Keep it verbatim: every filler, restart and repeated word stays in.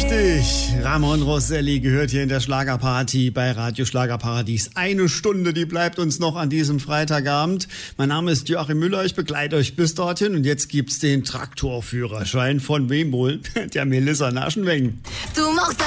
Richtig, Ramon Rosselli gehört hier in der Schlagerparty bei Radio Schlagerparadies. Eine Stunde, die bleibt uns noch an diesem Freitagabend. Mein Name ist Joachim Müller, ich begleite euch bis dorthin und jetzt gibt's den Traktorführerschein von wem wohl? Der Melissa Naschenweng. Du machst